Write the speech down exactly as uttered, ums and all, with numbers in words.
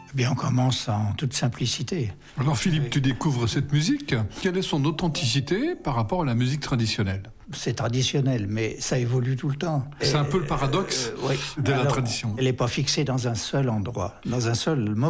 Eh bien, on commence en toute simplicité. Alors Philippe, tu découvres cette musique. Quelle est son authenticité par rapport à la musique traditionnelle ? C'est traditionnel, mais ça évolue tout le temps. C'est un peu le paradoxe euh, oui. de la Alors, tradition. Elle n'est pas fixée dans un seul endroit, dans un seul moment.